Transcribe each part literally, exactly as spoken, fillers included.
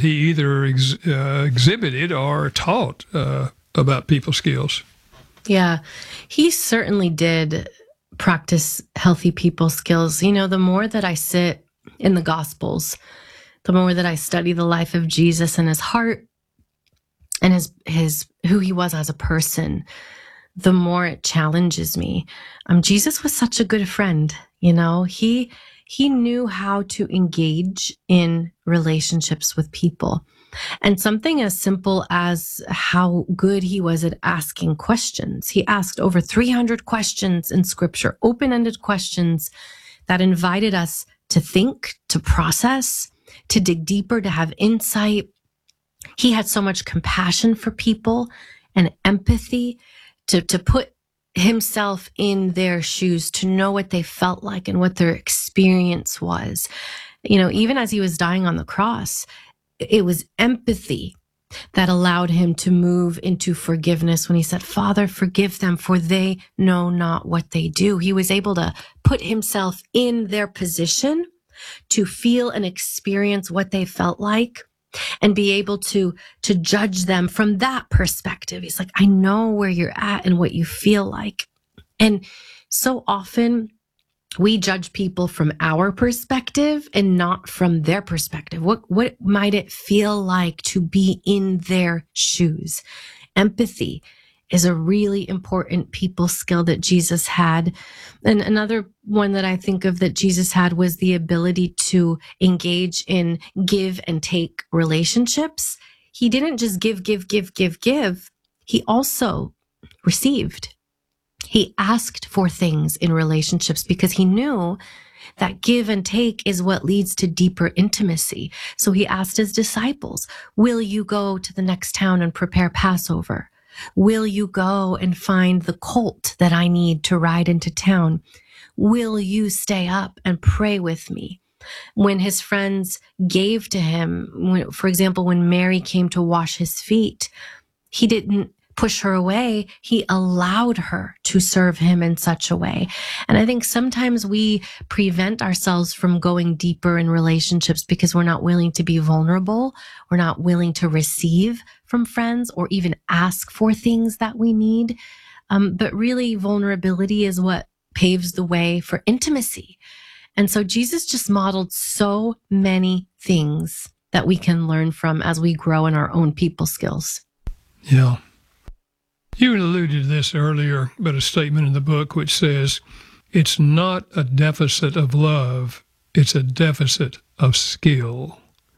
he either ex- uh, exhibited or taught uh, about people skills. Yeah, he certainly did practice healthy people skills. You know, the more that I sit in the Gospels, the more that I study the life of Jesus and his heart and his his who he was as a person, the more it challenges me. Um, Jesus was such a good friend. You know, he he knew how to engage in relationships with people. And something as simple as how good he was at asking questions. He asked over three hundred questions in scripture, open-ended questions that invited us to think, to process, to dig deeper, to have insight. He had so much compassion for people and empathy to, to put himself in their shoes, to know what they felt like and what their experience was. You know, even as he was dying on the cross, it was empathy that allowed him to move into forgiveness when he said, Father, forgive them, for they know not what they do. He was able to put himself in their position to feel and experience what they felt like and be able to, to judge them from that perspective. He's like, I know where you're at and what you feel like. And so often we judge people from our perspective and not from their perspective. What, what might it feel like to be in their shoes? Empathy is a really important people skill that Jesus had. And another one that I think of that Jesus had was the ability to engage in give and take relationships. He didn't just give, give, give, give, give. He also received. He asked for things in relationships because he knew that give and take is what leads to deeper intimacy. So he asked his disciples, will you go to the next town and prepare Passover? Will you go and find the colt that I need to ride into town? Will you stay up and pray with me? When his friends gave to him, when, for example, when Mary came to wash his feet, he didn't push her away. He allowed her to serve him in such a way. And I think sometimes we prevent ourselves from going deeper in relationships because we're not willing to be vulnerable. We're not willing to receive from friends or even ask for things that we need. Um, but really, vulnerability is what paves the way for intimacy. And so Jesus just modeled so many things that we can learn from as we grow in our own people skills. Yeah. You alluded to this earlier, but a statement in the book which says, it's not a deficit of love, it's a deficit of skill.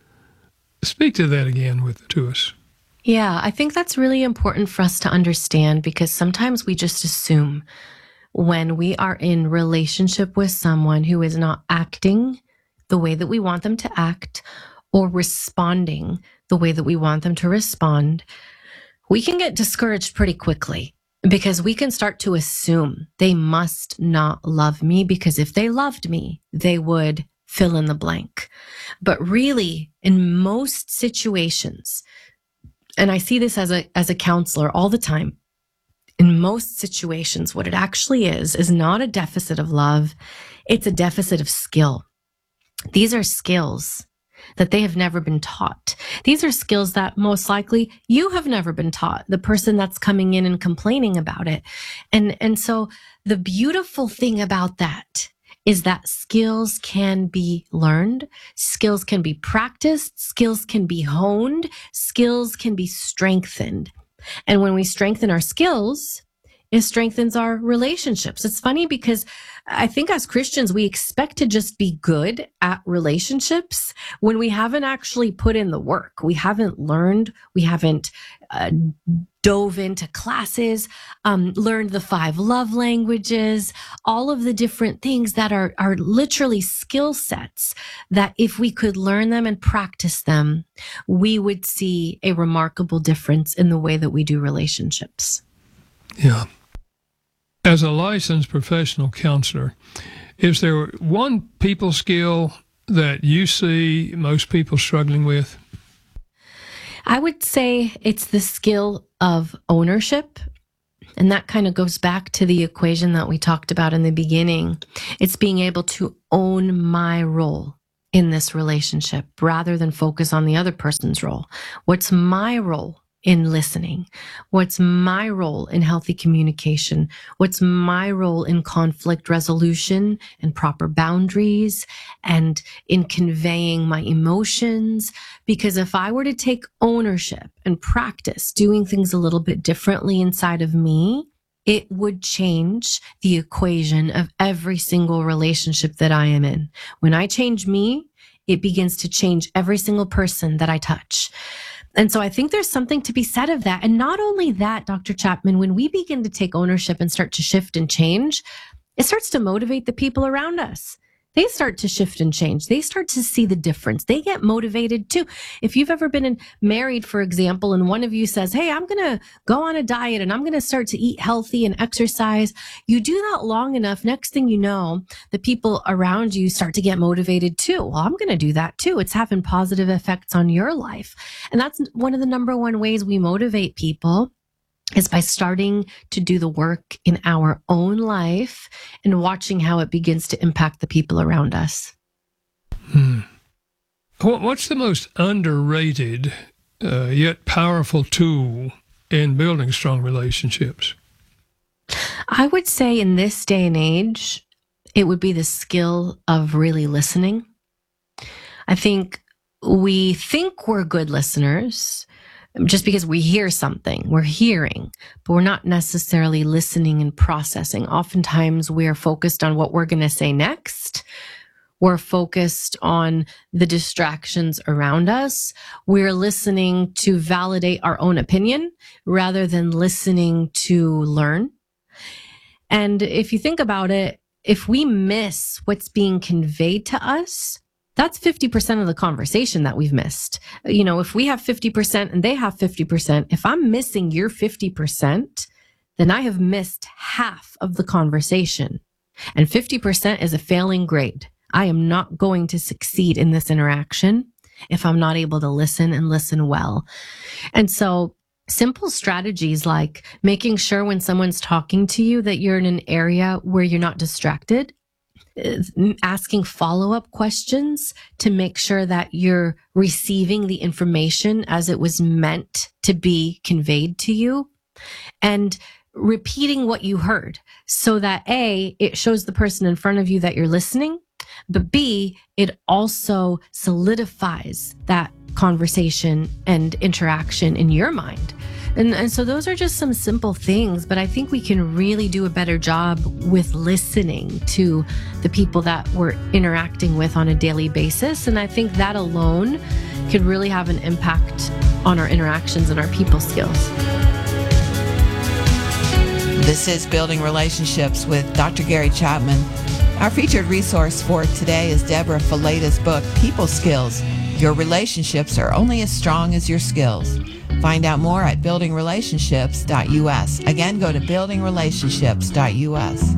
Speak to that again with to us. Yeah, I think that's really important for us to understand because sometimes we just assume when we are in relationship with someone who is not acting the way that we want them to act or responding the way that we want them to respond, we can get discouraged pretty quickly because we can start to assume they must not love me because if they loved me, they would fill in the blank. But really, in most situations, and I see this as a, as a counselor all the time, in most situations, what it actually is, is not a deficit of love. It's a deficit of skill. These are skills that they have never been taught. These are skills that most likely you have never been taught, the person that's coming in and complaining about it. And, and so the beautiful thing about that is that skills can be learned, skills can be practiced, skills can be honed, skills can be strengthened. And when we strengthen our skills, it strengthens our relationships. It's funny because I think as Christians, we expect to just be good at relationships when we haven't actually put in the work. We haven't learned, we haven't uh, dove into classes, um, learned the five love languages, all of the different things that are, are literally skill sets that if we could learn them and practice them, we would see a remarkable difference in the way that we do relationships. Yeah. As a licensed professional counselor, is there one people skill that you see most people struggling with? I would say it's the skill of ownership. And that kind of goes back to the equation that we talked about in the beginning. It's being able to own my role in this relationship rather than focus on the other person's role? What's my role in listening? What's my role in healthy communication? What's my role in conflict resolution and proper boundaries and in conveying my emotions? Because if I were to take ownership and practice doing things a little bit differently inside of me, it would change the equation of every single relationship that I am in. When I change me, it begins to change every single person that I touch. And so I think there's something to be said of that. And not only that, Doctor Chapman, when we begin to take ownership and start to shift and change, it starts to motivate the people around us. They start to shift and change. They start to see the difference. They get motivated too. If you've ever been in, married, for example, and one of you says, hey, I'm going to go on a diet and I'm going to start to eat healthy and exercise. You do that long enough. Next thing you know, the people around you start to get motivated too. Well, I'm going to do that too. It's having positive effects on your life. And that's one of the number one ways we motivate people, is by starting to do the work in our own life and watching how it begins to impact the people around us. Hmm. What's the most underrated uh, yet powerful tool in building strong relationships? I would say in this day and age, it would be the skill of really listening. I think we think we're good listeners just because we hear something. We're hearing, but we're not necessarily listening and processing. Oftentimes we're focused on what we're going to say next. We're focused on the distractions around us. We're listening to validate our own opinion rather than listening to learn. And if you think about it, if we miss what's being conveyed to us, that's fifty percent of the conversation that we've missed. You know, if we have fifty percent and they have fifty percent, if I'm missing your fifty percent, then I have missed half of the conversation. And fifty percent is a failing grade. I am not going to succeed in this interaction if I'm not able to listen and listen well. And so simple strategies like making sure when someone's talking to you that you're in an area where you're not distracted, asking follow-up questions to make sure that you're receiving the information as it was meant to be conveyed to you, and repeating what you heard so that A, it shows the person in front of you that you're listening, but B, it also solidifies that conversation and interaction in your mind. And, and so those are just some simple things, but I think we can really do a better job with listening to the people that we're interacting with on a daily basis. And I think that alone could really have an impact on our interactions and our people skills. This is Building Relationships with Doctor Gary Chapman. Our featured resource for today is Deborah Filleda's book, People Skills. Your relationships are only as strong as your skills. Find out more at building relationships dot u s. Again, go to building relationships dot u s.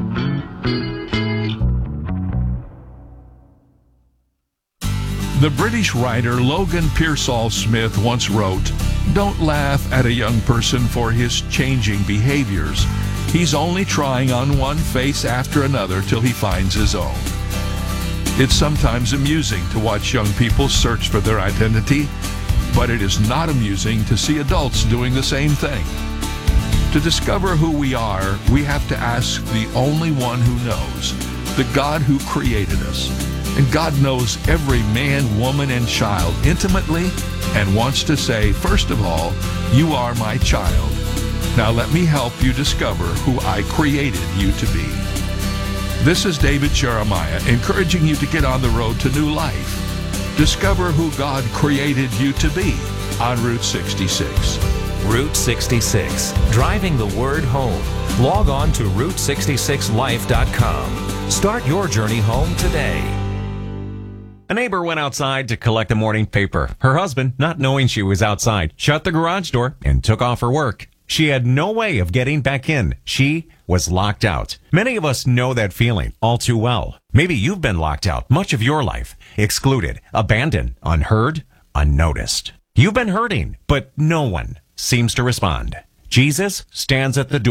The British writer Logan Pearsall Smith once wrote, "Don't laugh at a young person for his changing behaviors. He's only trying on one face after another till he finds his own." It's sometimes amusing to watch young people search for their identity, but it is not amusing to see adults doing the same thing. To discover who we are, we have to ask the only one who knows, the God who created us. And God knows every man, woman, and child intimately and wants to say, first of all, you are my child. Now let me help you discover who I created you to be. This is David Jeremiah, encouraging you to get on the road to new life. Discover who God created you to be on Route sixty-six. Route sixty-six, driving the word home. Log on to route sixty-six life dot com. Start your journey home today. A neighbor went outside to collect a morning paper. Her husband, not knowing she was outside, shut the garage door and took off her work. She had no way of getting back in. She was locked out. Many of us know that feeling all too well. Maybe you've been locked out much of your life, excluded, abandoned, unheard, unnoticed. You've been hurting, but no one seems to respond. Jesus stands at the door,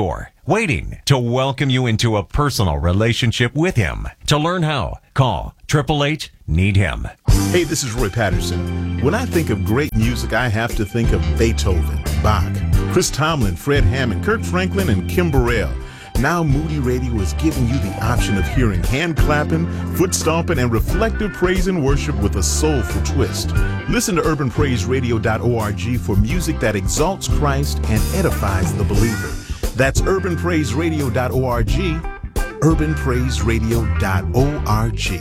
waiting to welcome you into a personal relationship with Him. To learn how, call eight eight eight, need him. Hey, this is Roy Patterson. When I think of great music, I have to think of Beethoven, Bach, Chris Tomlin, Fred Hammond, Kirk Franklin, and Kim Burrell. Now Moody Radio is giving you the option of hearing hand clapping, foot stomping, and reflective praise and worship with a soulful twist. Listen to urban praise radio dot org for music that exalts Christ and edifies the believer. That's urban praise radio dot org, urban praise radio dot org.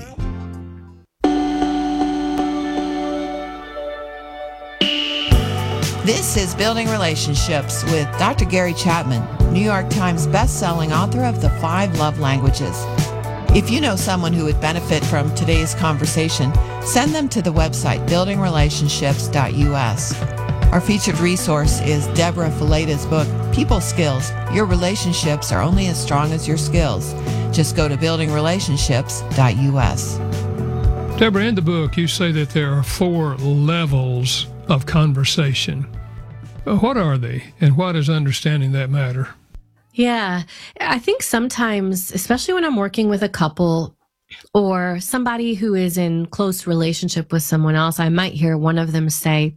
This is Building Relationships with Doctor Gary Chapman, New York Times bestselling author of The Five Love Languages. If you know someone who would benefit from today's conversation, send them to the website building relationships dot u s. Our featured resource is Deborah Filleda's book, People Skills. Your relationships are only as strong as your skills. Just go to building relationships dot u s. Deborah, in the book, you say that there are four levels of conversation. What are they, and why does understanding that matter? Yeah, I think sometimes, especially when I'm working with a couple or somebody who is in close relationship with someone else, I might hear one of them say,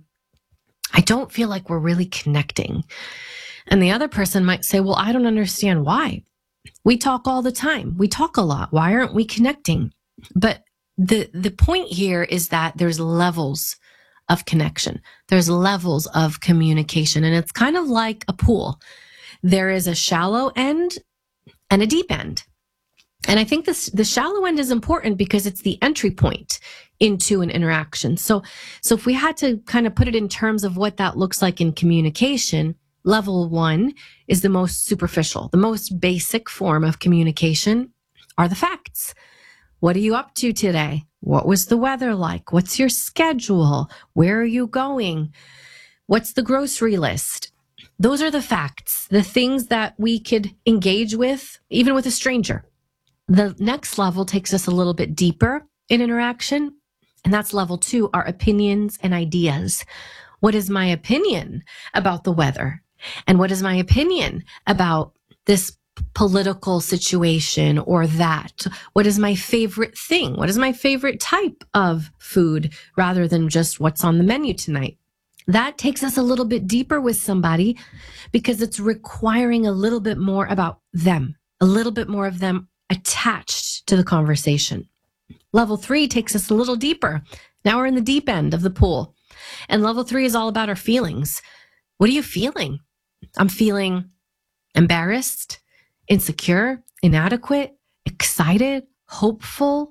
I don't feel like we're really connecting. And the other person might say, well, I don't understand why. We talk all the time. We talk a lot. Why aren't we connecting? But the the point here is that there's levels of connection. There's levels of communication, and it's kind of like a pool. There is a shallow end and a deep end. And I think this, the shallow end is important because it's the entry point into an interaction. So, so if we had to kind of put it in terms of what that looks like in communication, level one is the most superficial, the most basic form of communication are the facts. What are you up to today? What was the weather like? What's your schedule? Where are you going? What's the grocery list? Those are the facts, the things that we could engage with, even with a stranger. The next level takes us a little bit deeper in interaction, and that's level two, our opinions and ideas. What is my opinion about the weather? And what is my opinion about this political situation or that? What is my favorite thing? What is my favorite type of food rather than just what's on the menu tonight? That takes us a little bit deeper with somebody because it's requiring a little bit more about them, a little bit more of them attached to the conversation. Level three takes us a little deeper. Now we're in the deep end of the pool. And level three is all about our feelings. What are you feeling? I'm feeling embarrassed, insecure, inadequate, excited, hopeful.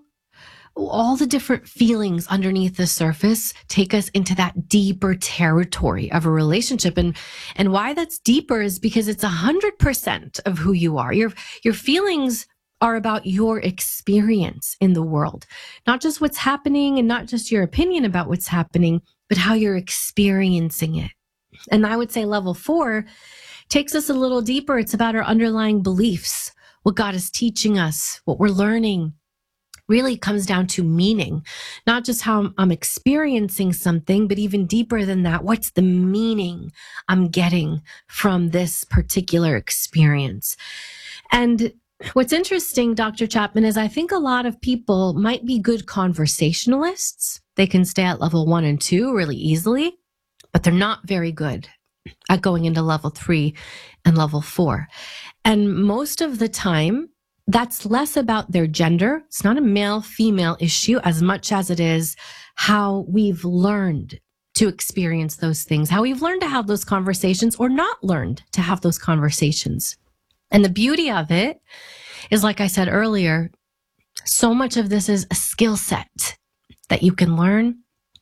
All the different feelings underneath the surface take us into that deeper territory of a relationship. And, and why that's deeper is because it's one hundred percent of who you are. Your, your feelings are about your experience in the world, not just what's happening and not just your opinion about what's happening, but how you're experiencing it. And I would say level four takes us a little deeper. It's about our underlying beliefs, what God is teaching us, what we're learning. Really comes down to meaning, not just how I'm experiencing something, but even deeper than that, what's the meaning I'm getting from this particular experience? And what's interesting, Doctor Chapman, is I think a lot of people might be good conversationalists. They can stay at level one and two really easily, but they're not very good at going into level three and level four. And most of the time, that's less about their gender. It's not a male-female issue as much as it is how we've learned to experience those things, how we've learned to have those conversations or not learned to have those conversations. And the beauty of it is, like I said earlier, so much of this is a skill set that you can learn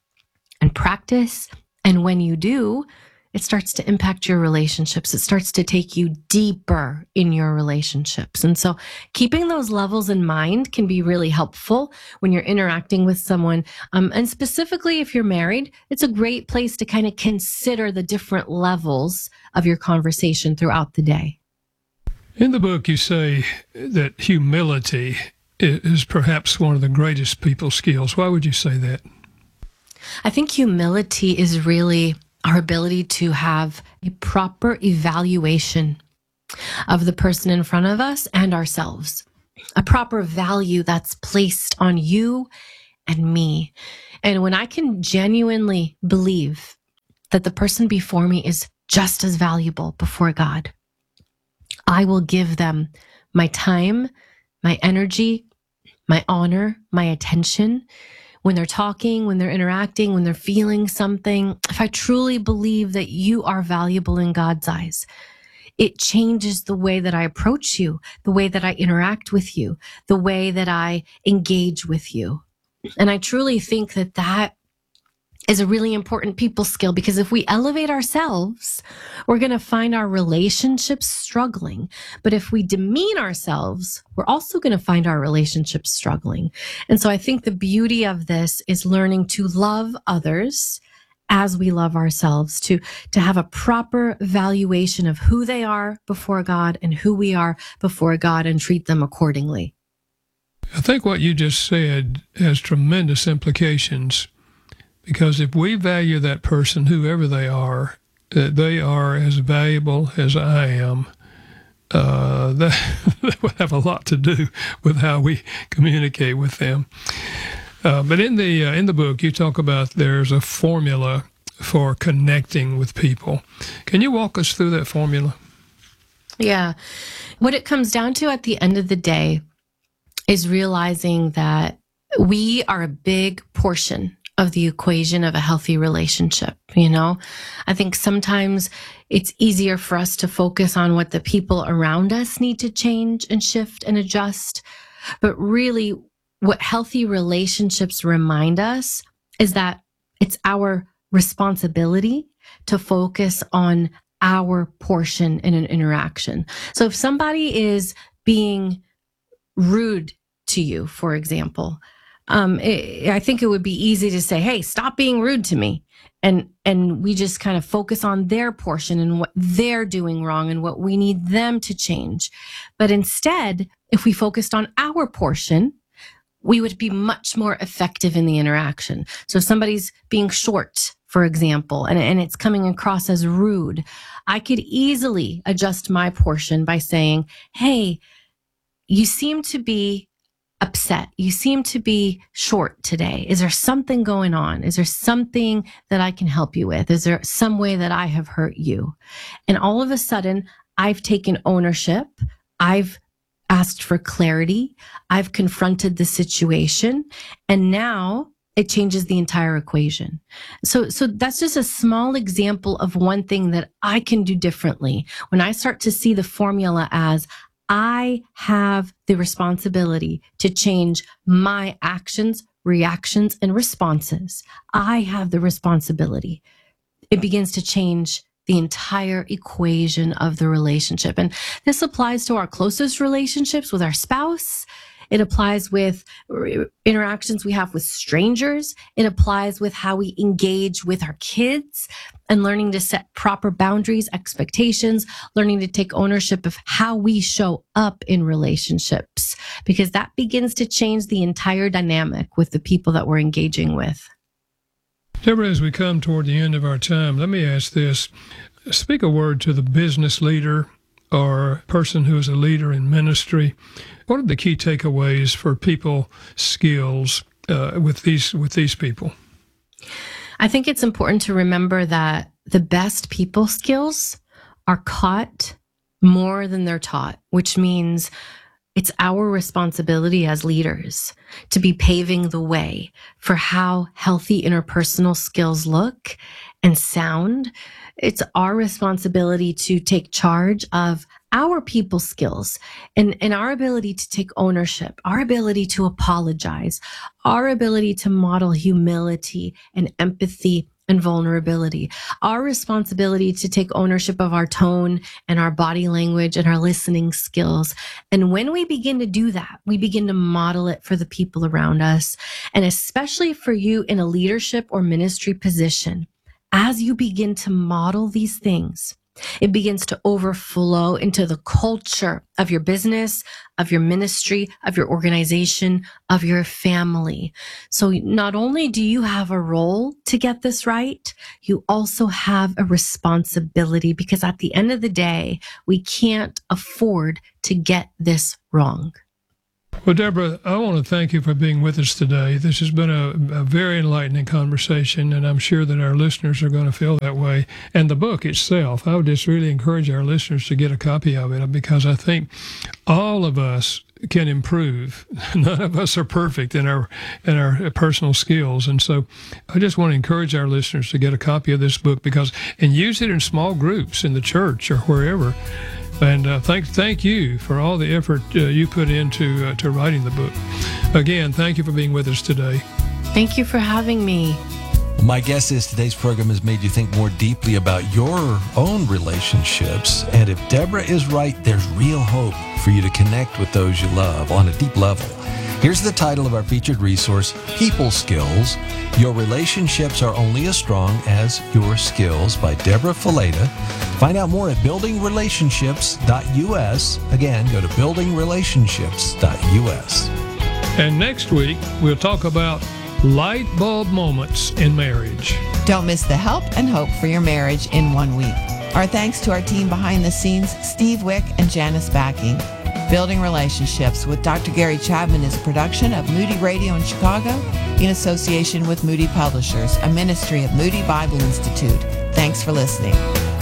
and practice. And when you do, it starts to impact your relationships. It starts to take you deeper in your relationships. And so keeping those levels in mind can be really helpful when you're interacting with someone. Um, and specifically, if you're married, it's a great place to kind of consider the different levels of your conversation throughout the day. In the book, you say that humility is perhaps one of the greatest people skills. Why would you say that? I think humility is really our ability to have a proper evaluation of the person in front of us and ourselves. A proper value that's placed on you and me. And when I can genuinely believe that the person before me is just as valuable before God, I will give them my time, my energy, my honor, my attention. When they're talking, when they're interacting, when they're feeling something, if I truly believe that you are valuable in God's eyes, it changes the way that I approach you, the way that I interact with you, the way that I engage with you. And I truly think that that is a really important people skill, because if we elevate ourselves, we're going to find our relationships struggling. But if we demean ourselves, we're also going to find our relationships struggling. And so I think the beauty of this is learning to love others as we love ourselves, to, to have a proper valuation of who they are before God and who we are before God, and treat them accordingly. I think what you just said has tremendous implications, because if we value that person, whoever they are, that they are as valuable as I am, uh, that, that would have a lot to do with how we communicate with them. Uh, but in the uh, in the book, you talk about there's a formula for connecting with people. Can you walk us through that formula? Yeah. What it comes down to at the end of the day is realizing that we are a big portion of the equation of a healthy relationship. You know, I think sometimes it's easier for us to focus on what the people around us need to change and shift and adjust. But really, what healthy relationships remind us is that it's our responsibility to focus on our portion in an interaction. So if somebody is being rude to you, for example, um, it, I think it would be easy to say, hey, stop being rude to me. And, and we just kind of focus on their portion and what they're doing wrong and what we need them to change. But instead, if we focused on our portion, we would be much more effective in the interaction. So if somebody's being short, for example, and, and it's coming across as rude, I could easily adjust my portion by saying, hey, you seem to be upset. You seem to be short today. Is there something going on? Is there something that I can help you with? Is there some way that I have hurt you? And all of a sudden, I've taken ownership. I've asked for clarity. I've confronted the situation. And now it changes the entire equation. So, so that's just a small example of one thing that I can do differently. When I start to see the formula as I have the responsibility to change my actions, reactions, and responses. I have the responsibility. It begins to change the entire equation of the relationship. And this applies to our closest relationships with our spouse. It applies with interactions we have with strangers. It applies with how we engage with our kids and learning to set proper boundaries, expectations, learning to take ownership of how we show up in relationships, because that begins to change the entire dynamic with the people that we're engaging with. Deborah, as we come toward the end of our time, let me ask this. Speak a word to the business leader or person who is a leader in ministry. What are the key takeaways for people skills uh, with these with these people? I think it's important to remember that the best people skills are caught more than they're taught, which means it's our responsibility as leaders to be paving the way for how healthy interpersonal skills look and sound. It's our responsibility to take charge of our people skills and, and our ability to take ownership, our ability to apologize, our ability to model humility and empathy and vulnerability, our responsibility to take ownership of our tone and our body language and our listening skills. And when we begin to do that, we begin to model it for the people around us. And especially for you in a leadership or ministry position, as you begin to model these things, It begins to overflow into the culture of your business, of your ministry, of your organization, of your family. So not only do you have a role to get this right, you also have a responsibility, because at the end of the day, we can't afford to get this wrong. Well, Deborah, I want to thank you for being with us today. This has been a, a very enlightening conversation, and I'm sure that our listeners are going to feel that way. And the book itself, I would just really encourage our listeners to get a copy of it, because I think all of us can improve. None of us are perfect in our in our personal skills, and so I just want to encourage our listeners to get a copy of this book, because and use it in small groups in the church or wherever. And uh, thank thank you for all the effort uh, you put into uh, to writing the book. Again, thank you for being with us today. Thank you for having me. My guess is today's program has made you think more deeply about your own relationships. And if Deborah is right, there's real hope for you to connect with those you love on a deep level. Here's the title of our featured resource, People Skills. Your relationships are only as strong as your skills, by Deborah Fileta. Find out more at building relationships dot U S. Again, go to building relationships dot U S. And next week, we'll talk about light bulb moments in marriage. Don't miss the help and hope for your marriage in one week. Our thanks to our team behind the scenes, Steve Wick and Janice Backing. Building Relationships with Doctor Gary Chapman is a production of Moody Radio in Chicago in association with Moody Publishers, a ministry of Moody Bible Institute. Thanks for listening.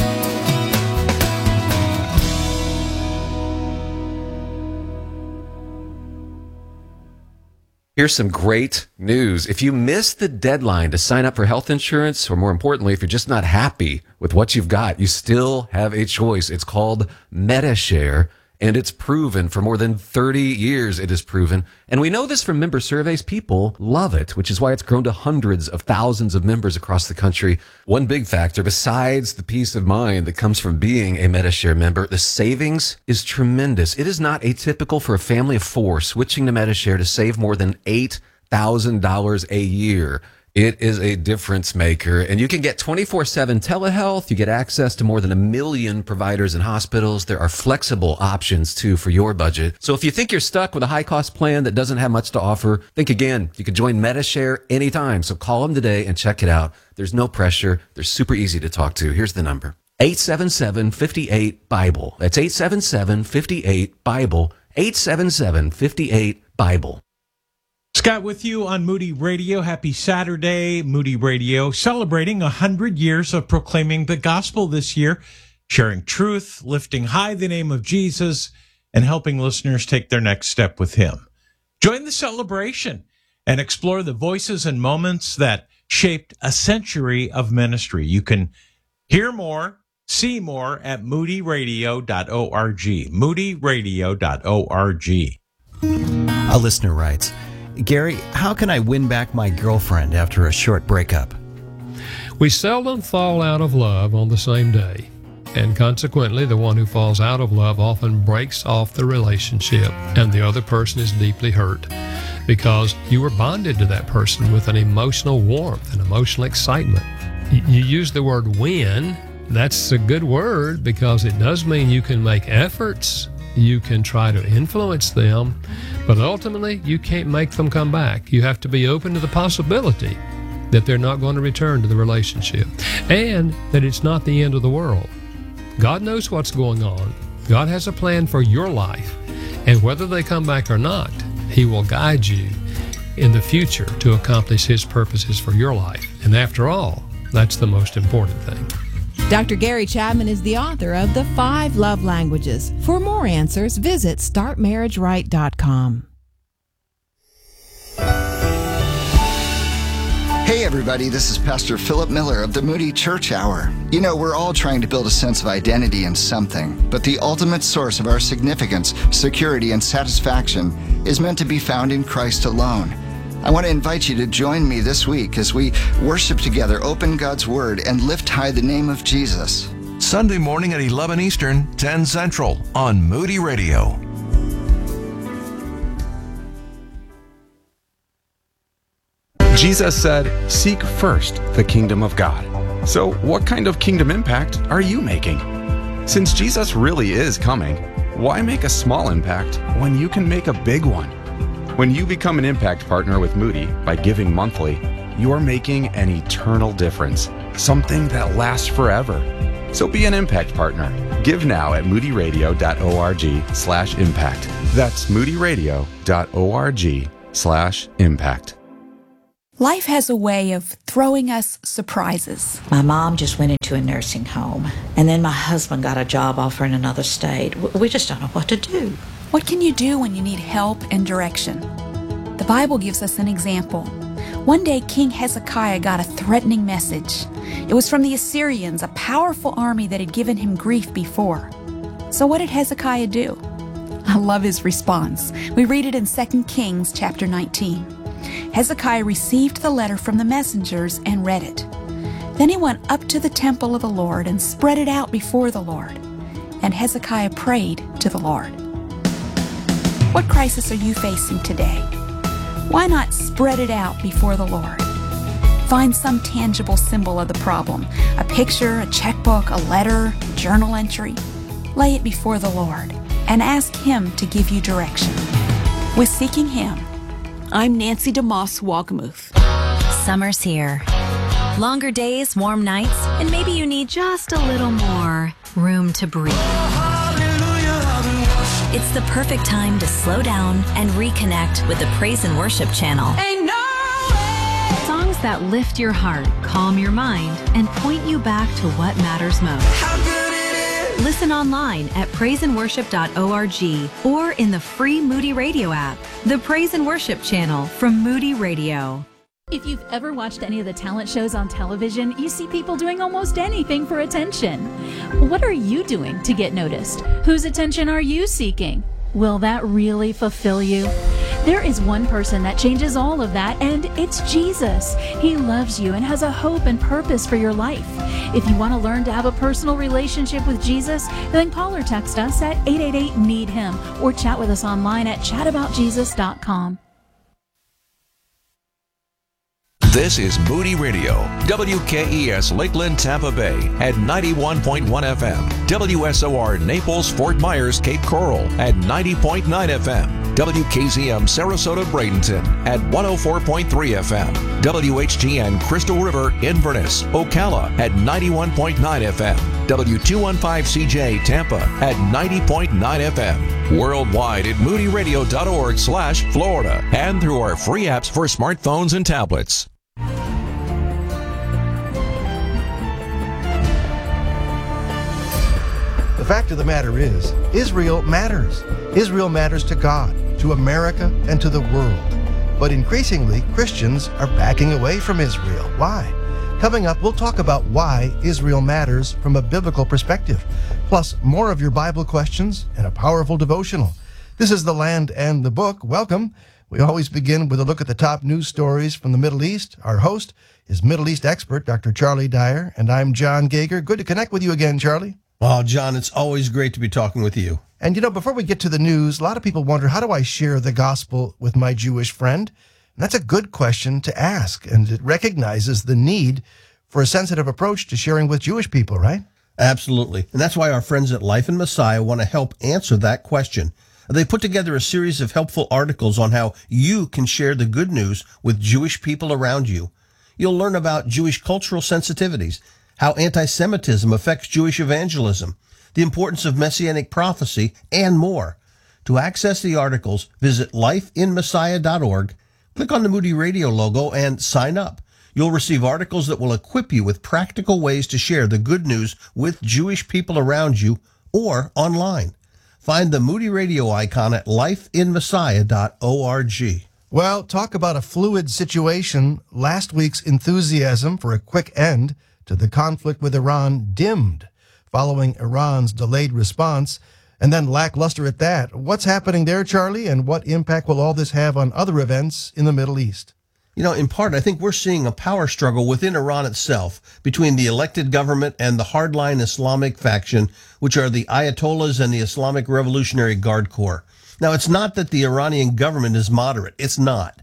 Here's some great news. If you missed the deadline to sign up for health insurance, or more importantly, if you're just not happy with what you've got, you still have a choice. It's called Medi-Share, and it's proven for more than thirty years. It is proven. And we know this from member surveys. People love it, which is why it's grown to hundreds of thousands of members across the country. One big factor, besides the peace of mind that comes from being a Medi-Share member, the savings is tremendous. It is not atypical for a family of four switching to Medi-Share to save more than eight thousand dollars a year. It is a difference maker, and you can get twenty-four seven telehealth. You get access to more than a million providers and hospitals. There are flexible options, too, for your budget. So if you think you're stuck with a high-cost plan that doesn't have much to offer, think again. You can join Medi-Share anytime, so call them today and check it out. There's no pressure. They're super easy to talk to. Here's the number, eight seven seven, five eight, BIBLE. That's eight seven seven, five eight, BIBLE, eight seven seven, five eight, BIBLE. Scott with you on Moody Radio. Happy Saturday, Moody Radio, celebrating one hundred years of proclaiming the gospel this year, sharing truth, lifting high the name of Jesus, and helping listeners take their next step with him. Join the celebration and explore the voices and moments that shaped a century of ministry. You can hear more, see more at moody radio dot org, moody radio dot org. A listener writes, Gary, how can I win back my girlfriend after a short breakup? We seldom fall out of love on the same day, and consequently, the one who falls out of love often breaks off the relationship, and the other person is deeply hurt because you were bonded to that person with an emotional warmth and emotional excitement. You use the word win. That's a good word because it does mean you can make efforts. You can try to influence them, but ultimately you can't make them come back. You have to be open to the possibility that they're not going to return to the relationship, and that it's not the end of the world. God knows what's going on. God has a plan for your life, and whether they come back or not, He will guide you in the future to accomplish His purposes for your life. And after all, that's the most important thing. Doctor Gary Chapman is the author of The Five Love Languages. For more answers, visit start marriage right dot com. Hey everybody, this is Pastor Philip Miller of the Moody Church Hour. You know, we're all trying to build a sense of identity in something, but the ultimate source of our significance, security, and satisfaction is meant to be found in Christ alone. I want to invite you to join me this week as we worship together, open God's Word, and lift high the name of Jesus. Sunday morning at eleven Eastern, ten Central on Moody Radio. Jesus said, "Seek first the kingdom of God." So, what kind of kingdom impact are you making? Since Jesus really is coming, why make a small impact when you can make a big one? When you become an impact partner with Moody by giving monthly, you are making an eternal difference, something that lasts forever. So be an impact partner. Give now at moodyradio.org slash impact. That's moodyradio.org slash impact. Life has a way of throwing us surprises. My mom just went into a nursing home, and then my husband got a job offer in another state. We just don't know what to do. What can you do when you need help and direction? The Bible gives us an example. One day, King Hezekiah got a threatening message. It was from the Assyrians, a powerful army that had given him grief before. So what did Hezekiah do? I love his response. We read it in Second Kings chapter nineteen. Hezekiah received the letter from the messengers and read it. Then he went up to the temple of the Lord and spread it out before the Lord. And Hezekiah prayed to the Lord. What crisis are you facing today? Why not spread it out before the Lord? Find some tangible symbol of the problem, a picture, a checkbook, a letter, a journal entry. Lay it before the Lord and ask Him to give you direction. With Seeking Him, I'm Nancy DeMoss Wogmuth. Summer's here. Longer days, warm nights, and maybe you need just a little more room to breathe. It's the perfect time to slow down and reconnect with the Praise and Worship channel. Ain't no way. Songs that lift your heart, calm your mind, and point you back to what matters most. How good it is. Listen online at praise and worship dot org or in the free Moody Radio app. The Praise and Worship channel from Moody Radio. If you've ever watched any of the talent shows on television, you see people doing almost anything for attention. What are you doing to get noticed? Whose attention are you seeking? Will that really fulfill you? There is one person that changes all of that, and it's Jesus. He loves you and has a hope and purpose for your life. If you want to learn to have a personal relationship with Jesus, then call or text us at eight eight eight, need him or chat with us online at chat about jesus dot com. This is Moody Radio, W K E S Lakeland, Tampa Bay at ninety-one point one F M, W S O R Naples, Fort Myers, Cape Coral at ninety point nine F M, W K Z M Sarasota, Bradenton at one oh four point three F M, W H G N Crystal River, Inverness, Ocala at ninety-one point nine F M, W two fifteen C J Tampa at ninety point nine F M, worldwide at moody radio dot org slash Florida, and through our free apps for smartphones and tablets. The fact of the matter is, Israel matters. Israel matters to God, to America, and to the world. But increasingly, Christians are backing away from Israel. Why? Coming up, we'll talk about why Israel matters from a biblical perspective, plus more of your Bible questions and a powerful devotional. This is The Land and the Book. Welcome. We always begin with a look at the top news stories from the Middle East. Our host is Middle East expert, Doctor Charlie Dyer, and I'm John Gager. Good to connect with you again, Charlie. Well, John, it's always great to be talking with you. And, you know, before we get to the news, a lot of people wonder, how do I share the gospel with my Jewish friend? And that's a good question to ask, and it recognizes the need for a sensitive approach to sharing with Jewish people, right? Absolutely. And that's why our friends at Life in Messiah want to help answer that question. They put together a series of helpful articles on how you can share the good news with Jewish people around you. You'll learn about Jewish cultural sensitivities, how anti-Semitism affects Jewish evangelism, the importance of messianic prophecy, and more. To access the articles, visit life in messiah dot org, click on the Moody Radio logo, and sign up. You'll receive articles that will equip you with practical ways to share the good news with Jewish people around you or online. Find the Moody Radio icon at life in messiah dot org. Well, talk about a fluid situation. Last week's enthusiasm for a quick end to the conflict with Iran dimmed following Iran's delayed response, and then lackluster at that. What's happening there, Charlie, and what impact will all this have on other events in the Middle East? You know, in part, I think we're seeing a power struggle within Iran itself between the elected government and the hardline Islamic faction, which are the Ayatollahs and the Islamic Revolutionary Guard Corps. Now, it's not that the Iranian government is moderate. It's not.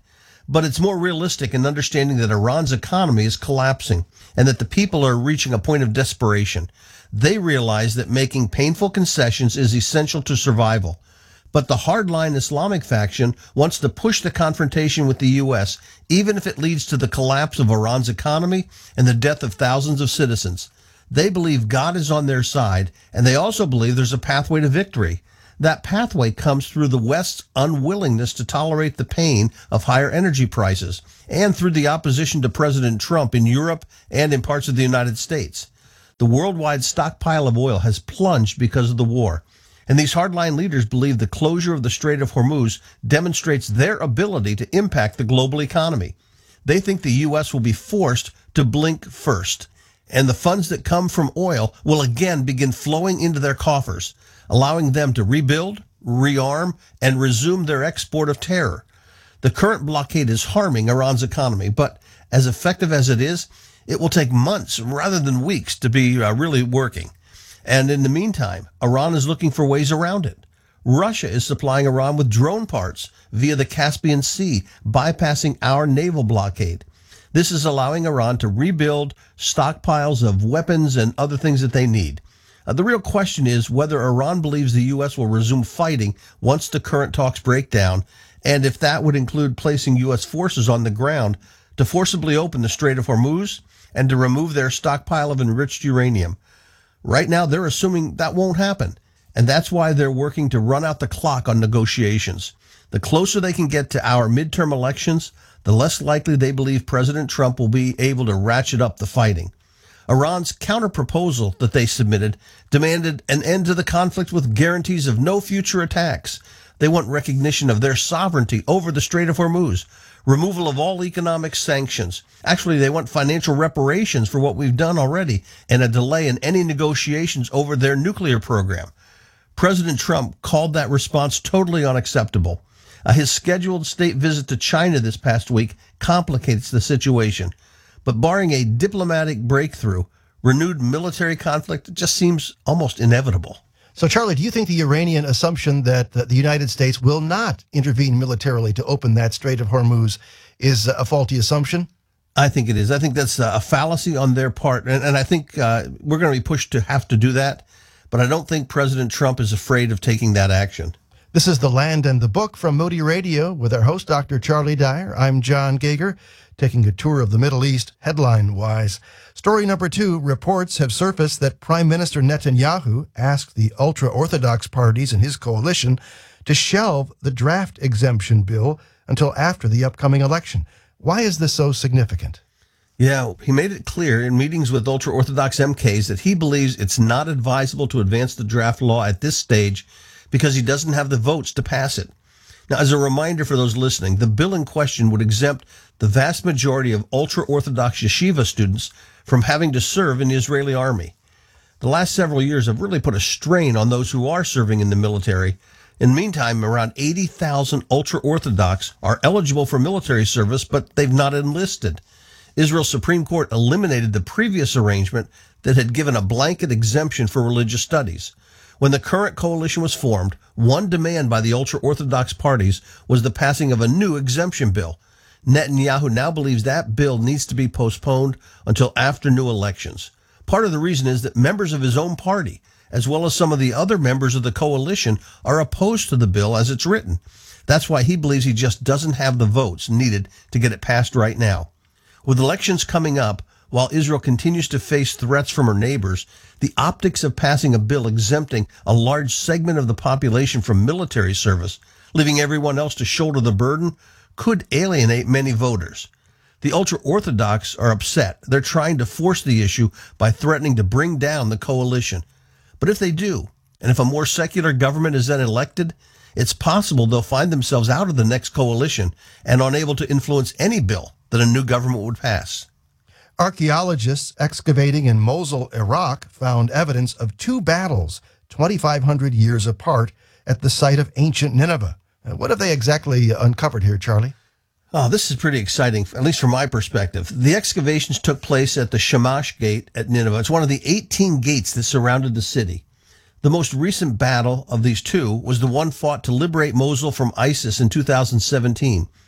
but it's more realistic in understanding that Iran's economy is collapsing and that the people are reaching a point of desperation. They realize that making painful concessions is essential to survival. But the hardline Islamic faction wants to push the confrontation with the U S, even if it leads to the collapse of Iran's economy and the death of thousands of citizens. They believe God is on their side, and they also believe there's a pathway to victory. That pathway comes through the West's unwillingness to tolerate the pain of higher energy prices, and through the opposition to President Trump in Europe and in parts of the United States. The worldwide stockpile of oil has plunged because of the war. And these hardline leaders believe the closure of the Strait of Hormuz demonstrates their ability to impact the global economy. They think the U S will be forced to blink first, and the funds that come from oil will again begin flowing into their coffers, allowing them to rebuild, rearm, and resume their export of terror. The current blockade is harming Iran's economy, but as effective as it is, it will take months rather than weeks to be uh, really working. And in the meantime, Iran is looking for ways around it. Russia is supplying Iran with drone parts via the Caspian Sea, bypassing our naval blockade. This is allowing Iran to rebuild stockpiles of weapons and other things that they need. Uh, the real question is whether Iran believes the U S will resume fighting once the current talks break down, and if that would include placing U S forces on the ground to forcibly open the Strait of Hormuz and to remove their stockpile of enriched uranium. Right now, they're assuming that won't happen, and that's why they're working to run out the clock on negotiations. The closer they can get to our midterm elections, the less likely they believe President Trump will be able to ratchet up the fighting. Iran's counterproposal that they submitted demanded an end to the conflict with guarantees of no future attacks. They want recognition of their sovereignty over the Strait of Hormuz, removal of all economic sanctions. Actually, they want financial reparations for what we've done already, and a delay in any negotiations over their nuclear program. President Trump called that response totally unacceptable. Uh, his scheduled state visit to China this past week complicates the situation. But barring a diplomatic breakthrough, renewed military conflict just seems almost inevitable. So, Charlie, do you think the Iranian assumption that the United States will not intervene militarily to open that Strait of Hormuz is a faulty assumption? I think it is. I think that's a fallacy on their part, and, and I think uh, we're going to be pushed to have to do that, but I don't think President Trump is afraid of taking that action. This is The Land and the Book from Moody Radio with our host, Doctor Charlie Dyer. I'm John Gager, taking a tour of the Middle East, headline-wise. Story number two, reports have surfaced that Prime Minister Netanyahu asked the ultra-Orthodox parties in his coalition to shelve the draft exemption bill until after the upcoming election. Why is this so significant? Yeah, he made it clear in meetings with ultra-Orthodox M Ks that he believes it's not advisable to advance the draft law at this stage because he doesn't have the votes to pass it. Now, as a reminder for those listening, the bill in question would exempt the vast majority of ultra-Orthodox yeshiva students from having to serve in the Israeli army. The last several years have really put a strain on those who are serving in the military. In the meantime, around eighty thousand ultra-Orthodox are eligible for military service, but they've not enlisted. Israel's Supreme Court eliminated the previous arrangement that had given a blanket exemption for religious studies. When the current coalition was formed, one demand by the ultra-Orthodox parties was the passing of a new exemption bill. Netanyahu now believes that bill needs to be postponed until after new elections. Part of the reason is that members of his own party, as well as some of the other members of the coalition, are opposed to the bill as it's written. That's why he believes he just doesn't have the votes needed to get it passed right now. With elections coming up, while Israel continues to face threats from her neighbors, the optics of passing a bill exempting a large segment of the population from military service, leaving everyone else to shoulder the burden, could alienate many voters. The ultra-Orthodox are upset. They're trying to force the issue by threatening to bring down the coalition. But if they do, and if a more secular government is then elected, it's possible they'll find themselves out of the next coalition and unable to influence any bill that a new government would pass. Archaeologists excavating in Mosul, Iraq, found evidence of two battles twenty-five hundred years apart at the site of ancient Nineveh. What have they exactly uncovered here, Charlie? Oh, this is pretty exciting, at least from my perspective. The excavations took place at the Shamash Gate at Nineveh. It's one of the eighteen gates that surrounded the city. The most recent battle of these two was the one fought to liberate Mosul from ISIS in two thousand seventeen.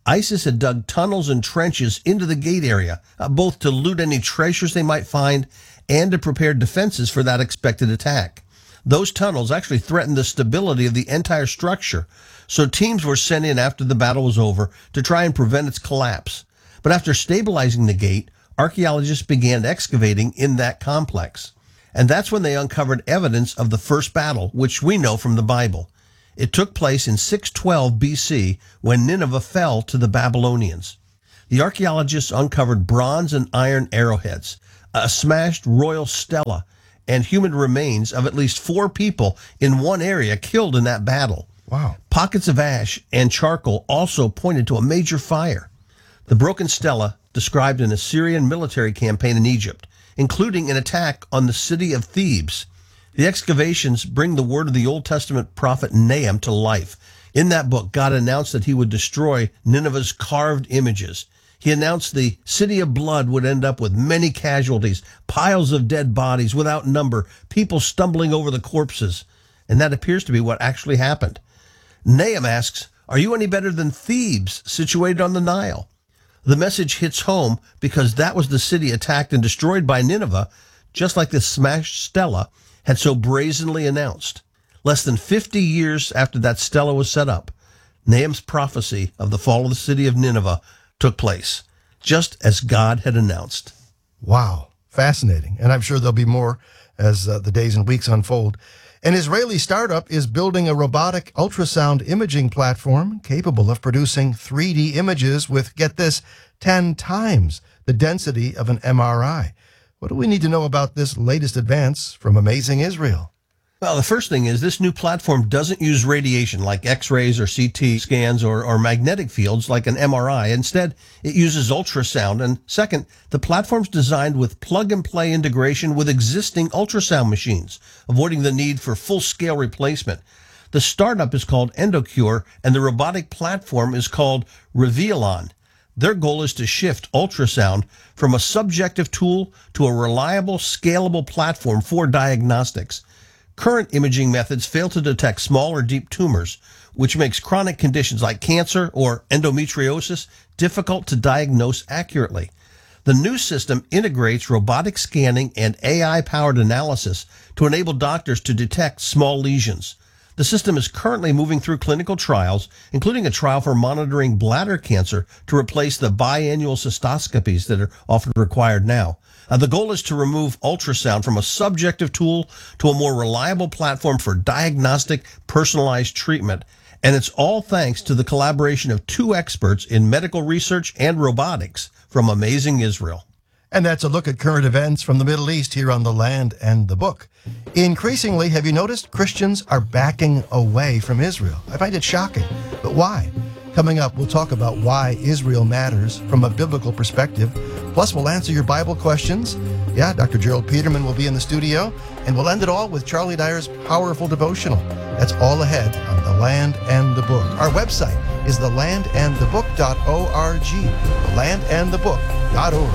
ISIS had dug tunnels and trenches into the gate area, uh, both to loot any treasures they might find and to prepare defenses for that expected attack. Those tunnels actually threatened the stability of the entire structure, so teams were sent in after the battle was over to try and prevent its collapse. But after stabilizing the gate, archaeologists began excavating in that complex. And that's when they uncovered evidence of the first battle, which we know from the Bible. It took place in six twelve B C when Nineveh fell to the Babylonians. The archaeologists uncovered bronze and iron arrowheads, a smashed royal stela, and human remains of at least four people in one area killed in that battle. Wow. Pockets of ash and charcoal also pointed to a major fire. The broken stela described an Assyrian military campaign in Egypt, including an attack on the city of Thebes. The excavations bring the word of the Old Testament prophet Nahum to life. In that book, God announced that he would destroy Nineveh's carved images. He announced the city of blood would end up with many casualties, piles of dead bodies without number, people stumbling over the corpses. And that appears to be what actually happened. Nahum asks, are you any better than Thebes, situated on the Nile? The message hits home because that was the city attacked and destroyed by Nineveh, just like the smashed stela had so brazenly announced. Less than fifty years after that stela was set up, Nahum's prophecy of the fall of the city of Nineveh took place, just as God had announced. Wow, fascinating. And I'm sure there'll be more as uh, the days and weeks unfold. An Israeli startup is building a robotic ultrasound imaging platform capable of producing three D images with, get this, ten times the density of an M R I. What do we need to know about this latest advance from Amazing Israel? Well, the first thing is this new platform doesn't use radiation like X-rays or C T scans or, or magnetic fields like an M R I. Instead, it uses ultrasound. And second, the platform's designed with plug-and-play integration with existing ultrasound machines, avoiding the need for full-scale replacement. The startup is called Endocure, and the robotic platform is called Revealon. Their goal is to shift ultrasound from a subjective tool to a reliable, scalable platform for diagnostics. Current imaging methods fail to detect small or deep tumors, which makes chronic conditions like cancer or endometriosis difficult to diagnose accurately. The new system integrates robotic scanning and A I-powered analysis to enable doctors to detect small lesions. The system is currently moving through clinical trials, including a trial for monitoring bladder cancer to replace the biannual cystoscopies that are often required now. Uh, the goal is to remove ultrasound from a subjective tool to a more reliable platform for diagnostic, personalized treatment. And it's all thanks to the collaboration of two experts in medical research and robotics from Amazing Israel. And that's a look at current events from the Middle East here on The Land and the Book. Increasingly, have you noticed Christians are backing away from Israel? I find it shocking. But why? Coming up, we'll talk about why Israel matters from a biblical perspective. Plus, we'll answer your Bible questions. Yeah, Doctor Gerald Peterman will be in the studio. And we'll end it all with Charlie Dyer's powerful devotional. That's all ahead on The Land and the Book. Our website is the land and the book dot org. the land and the book dot org.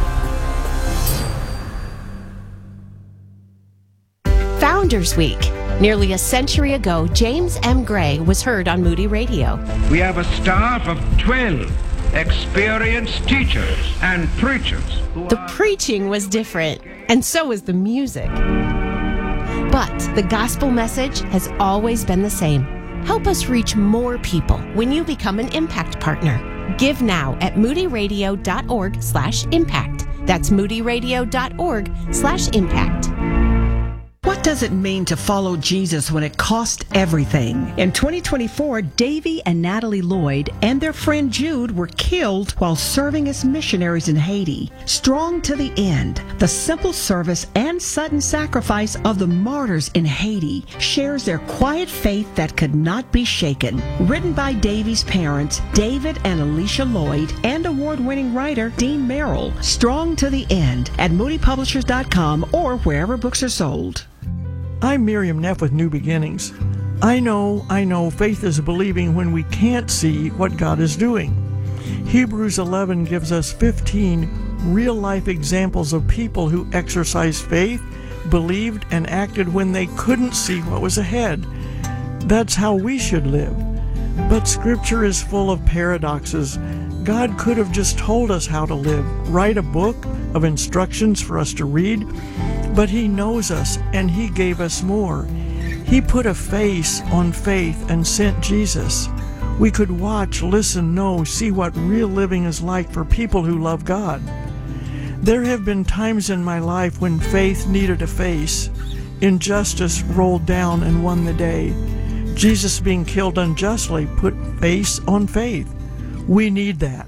Founders Week. Nearly a century ago, James M. Gray was heard on Moody Radio. We have a staff of twelve experienced teachers and preachers. The preaching was different, and so was the music. But the gospel message has always been the same. Help us reach more people when you become an Impact Partner. Give now at moodyradio.org slash impact. That's moodyradio.org slash impact. What does it mean to follow Jesus when it costs everything? In twenty twenty-four, Davy and Natalie Lloyd and their friend Jude were killed while serving as missionaries in Haiti. Strong to the end, the simple service and sudden sacrifice of the martyrs in Haiti shares their quiet faith that could not be shaken. Written by Davy's parents, David and Alicia Lloyd, and award-winning writer Dean Merrill. Strong to the end at moody publishers dot com or wherever books are sold. I'm Miriam Neff with New Beginnings. I know, I know, faith is believing when we can't see what God is doing. Hebrews eleven gives us fifteen real-life examples of people who exercised faith, believed, and acted when they couldn't see what was ahead. That's how we should live. But Scripture is full of paradoxes. God could have just told us how to live, write a book of instructions for us to read, but He knows us and He gave us more. He put a face on faith and sent Jesus. We could watch, listen, know, see what real living is like for people who love God. There have been times in my life when faith needed a face. Injustice rolled down and won the day. Jesus being killed unjustly put face on faith. We need that.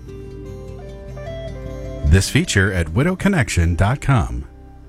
This feature at widow connection dot com.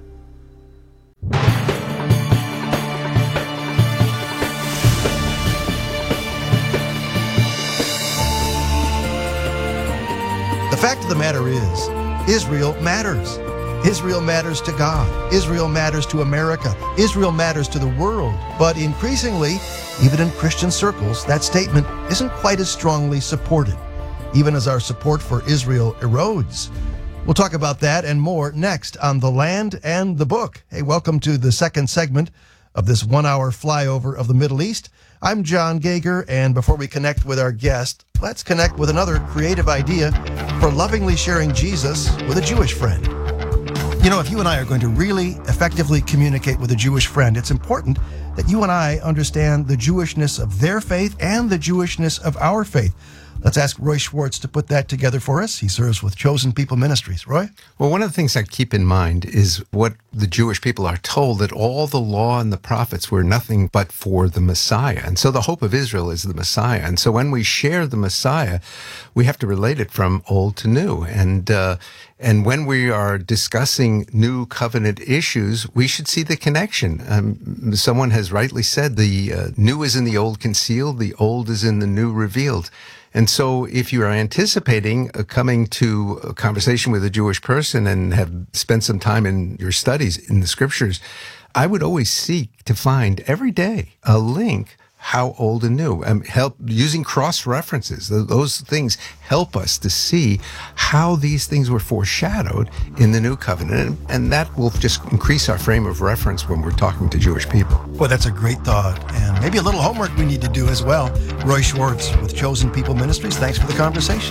The fact of the matter is, Israel matters. Israel matters to God. Israel matters to America. Israel matters to the world. But increasingly, even in Christian circles, that statement isn't quite as strongly supported, even as our support for Israel erodes. We'll talk about that and more next on The Land and the Book. Hey, welcome to the second segment of this one-hour flyover of the Middle East. I'm John Gager, and before we connect with our guest, let's connect with another creative idea for lovingly sharing Jesus with a Jewish friend. You know, if you and I are going to really effectively communicate with a Jewish friend, it's important that you and I understand the Jewishness of their faith and the Jewishness of our faith. Let's ask Roy Schwartz to put that together for us. He serves with Chosen People Ministries. Roy? Well, one of the things I keep in mind is what the Jewish people are told, that all the law and the prophets were nothing but for the Messiah. And so the hope of Israel is the Messiah. And so when we share the Messiah, we have to relate it from old to new. And uh, and when we are discussing new covenant issues, we should see the connection. Um, someone has rightly said, the uh, new is in the old concealed, the old is in the new revealed. And so if you are anticipating uh, coming to a conversation with a Jewish person and have spent some time in your studies in the scriptures, I would always seek to find every day a link, how old and new, um, help using cross references. Those things help us to see how these things were foreshadowed in the new covenant. And that will just increase our frame of reference when we're talking to Jewish people. Well, that's a great thought, and maybe a little homework we need to do as well. Roy Schwartz with Chosen People Ministries, thanks for the conversation.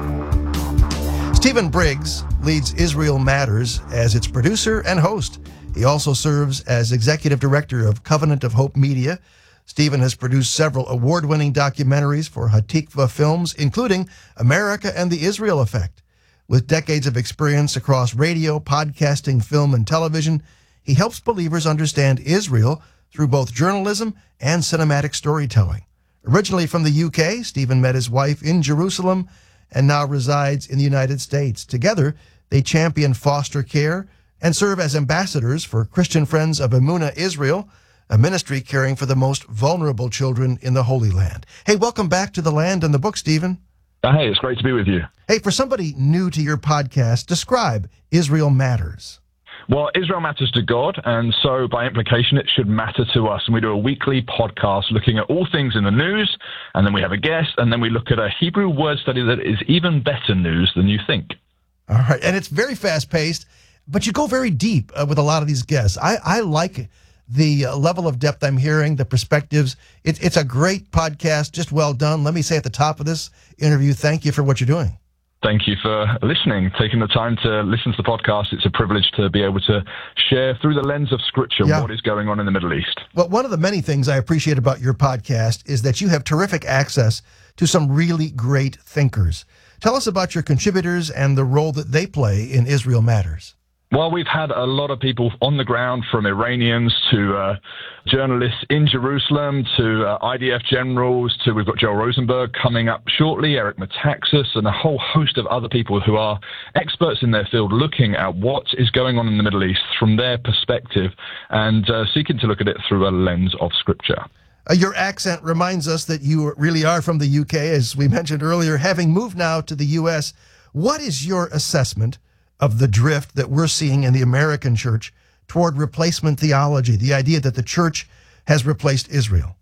Stephen Briggs leads Israel Matters as its producer and host. He also serves as executive director of Covenant of Hope Media. Stephen has produced several award-winning documentaries for Hatikva Films, including America and the Israel Effect. With decades of experience across radio, podcasting, film, and television, he helps believers understand Israel through both journalism and cinematic storytelling. Originally from the U K, Stephen met his wife in Jerusalem and now resides in the United States. Together, they champion foster care and serve as ambassadors for Christian Friends of Emunah Israel, a ministry caring for the most vulnerable children in the Holy Land. Hey, welcome back to The Land and the Book, Stephen. Hey, it's great to be with you. Hey, for somebody new to your podcast, describe Israel Matters. Well, Israel matters to God, and so by implication, it should matter to us. And we do a weekly podcast looking at all things in the news, and then we have a guest, and then we look at a Hebrew word study that is even better news than you think. All right, and it's very fast-paced, but you go very deep uh, with a lot of these guests. I, I like the uh, level of depth I'm hearing, the perspectives. It, it's a great podcast, just well done. Let me say at the top of this interview, thank you for what you're doing. Thank you for listening, taking the time to listen to the podcast. It's a privilege to be able to share through the lens of Scripture yeah. what is going on in the Middle East. Well, one of the many things I appreciate about your podcast is that you have terrific access to some really great thinkers. Tell us about your contributors and the role that they play in Israel Matters. Well, we've had a lot of people on the ground, from Iranians to uh, journalists in Jerusalem to uh, I D F generals to we've got Joel Rosenberg coming up shortly, Eric Metaxas, and a whole host of other people who are experts in their field looking at what is going on in the Middle East from their perspective and uh, seeking to look at it through a lens of Scripture. Uh, your accent reminds us that you really are from the U K, as we mentioned earlier. Having moved now to the U S, what is your assessment of the drift that we're seeing in the American church toward replacement theology, the idea that the church has replaced Israel?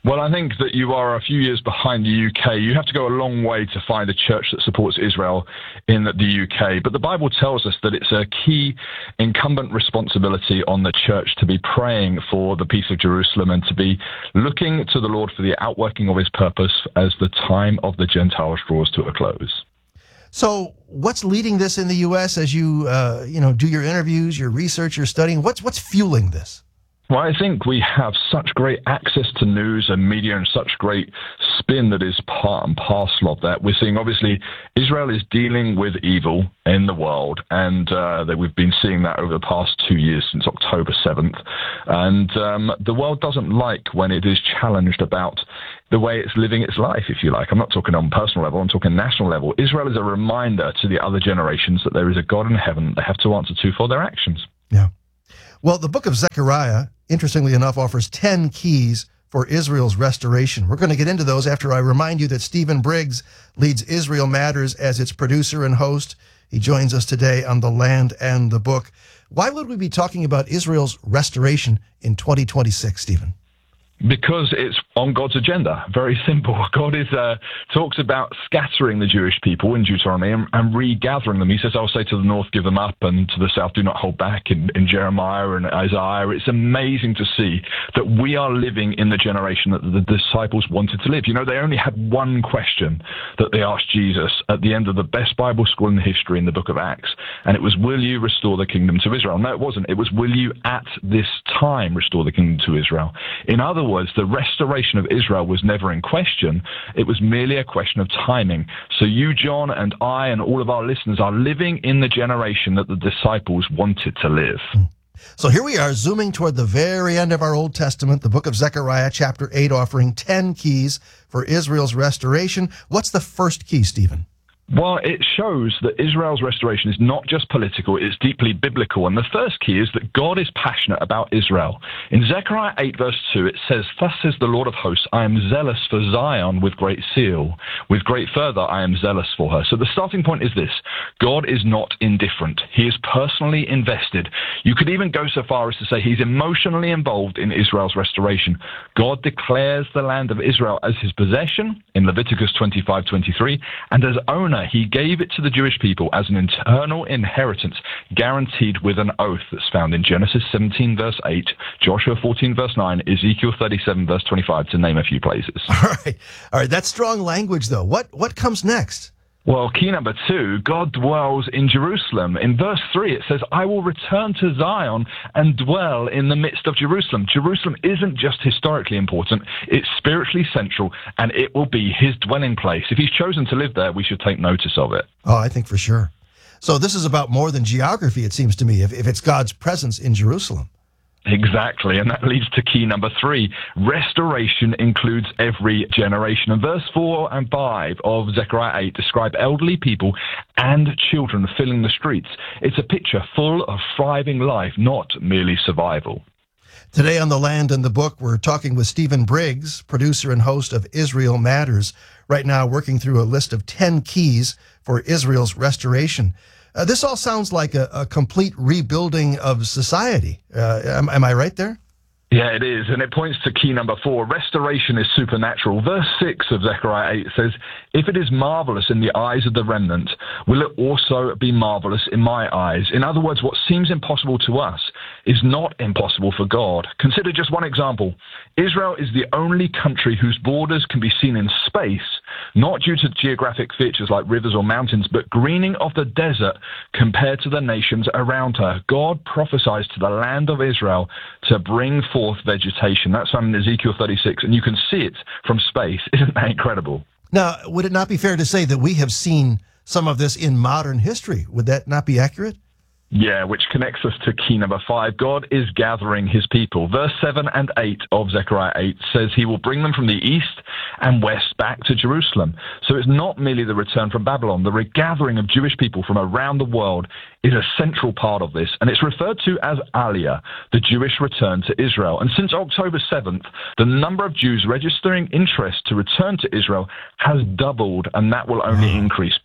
Well, I think that you are a few years behind the U K. You have to go a long way to find a church that supports Israel in the U K. But the Bible tells us that it's a key incumbent responsibility on the church to be praying for the peace of Jerusalem and to be looking to the Lord for the outworking of his purpose as the time of the Gentiles draws to a close. So what's leading this in the U S as you, uh, you know, do your interviews, your research, your studying? What's, what's fueling this? Well, I think we have such great access to news and media and such great spin that is part and parcel of that. We're seeing, obviously, Israel is dealing with evil in the world, and uh, that we've been seeing that over the past two years since October seventh. And um, the world doesn't like when it is challenged about the way it's living its life, if you like. I'm not talking on personal level, I'm talking national level. Israel is a reminder to the other generations that there is a God in heaven that they have to answer to for their actions. Yeah. Well, the book of Zechariah, interestingly enough, offers ten keys for Israel's restoration. We're going to get into those after I remind you that Stephen Briggs leads Israel Matters as its producer and host. He joins us today on The Land and the Book. Why would we be talking about Israel's restoration in twenty twenty-six, Stephen? Because it's on God's agenda. Very simple. God is uh, talks about scattering the Jewish people in Deuteronomy and, and regathering them. He says, I'll say to the north, give them up, and to the south, do not hold back, in, in Jeremiah and Isaiah. It's amazing to see that we are living in the generation that the disciples wanted to live. You know, they only had one question that they asked Jesus at the end of the best Bible school in history in the book of Acts, and it was, will you restore the kingdom to Israel? No, it wasn't. It was, will you at this time restore the kingdom to Israel? In other words, words, the restoration of Israel was never in question. It was merely a question of timing. So you, John, and I, and all of our listeners are living in the generation that the disciples wanted to live. So here we are, zooming toward the very end of our Old Testament, the book of Zechariah, chapter eight, offering ten keys for Israel's restoration. What's the first key, Stephen? Well, it shows that Israel's restoration is not just political, it's deeply biblical. And the first key is that God is passionate about Israel. In Zechariah eight, verse two, it says, Thus says the Lord of hosts, I am zealous for Zion with great zeal. With great fervor, I am zealous for her. So the starting point is this. God is not indifferent. He is personally invested. You could even go so far as to say he's emotionally involved in Israel's restoration. God declares the land of Israel as his possession in Leviticus twenty-five twenty-three, and as owner, he gave it to the Jewish people as an eternal inheritance, guaranteed with an oath that's found in Genesis seventeen, verse eight, Joshua fourteen, verse nine, Ezekiel thirty-seven, verse twenty-five, to name a few places. All right. All right. That's strong language, though. What, what comes next? Well, key number two, God dwells in Jerusalem. In verse three, it says, I will return to Zion and dwell in the midst of Jerusalem. Jerusalem isn't just historically important, it's spiritually central, and it will be his dwelling place. If he's chosen to live there, we should take notice of it. Oh, I think for sure. So this is about more than geography, it seems to me, if, if it's God's presence in Jerusalem. Exactly, and that leads to key number three. Restoration includes every generation. And verse four and five of Zechariah eight describe elderly people and children filling the streets. It's a picture full of thriving life, not merely survival. Today on The Land and the Book, we're talking with Stephen Briggs, producer and host of Israel Matters, right now working through a list of ten keys for Israel's restoration. Uh, this all sounds like a, a complete rebuilding of society. Uh, am, am I right there? Yeah, it is, and it points to key number four. Restoration is supernatural. Verse six of Zechariah eight says, If it is marvelous in the eyes of the remnant, will it also be marvelous in my eyes? In other words, what seems impossible to us is not impossible for God. Consider just one example. Israel is the only country whose borders can be seen in space, not due to geographic features like rivers or mountains, but greening of the desert compared to the nations around her. God prophesies to the land of Israel to bring forth vegetation. That's found in Ezekiel thirty-six, and you can see it from space. Isn't that incredible? Now, would it not be fair to say that we have seen some of this in modern history? Would that not be accurate? Yeah, which connects us to key number five. God is gathering his people. Verse seven and eight of Zechariah eight says he will bring them from the east and west back to Jerusalem. So it's not merely the return from Babylon. The regathering of Jewish people from around the world is a central part of this, and it's referred to as Aliyah, the Jewish return to Israel. And since October seventh, the number of Jews registering interest to return to Israel has doubled, and that will only increase.